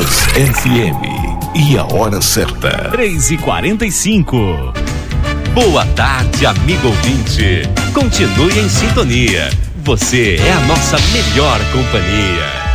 Mais FM. E a hora certa. 3h45. Boa tarde, amigo ouvinte. Continue em sintonia. Você é a nossa melhor companhia.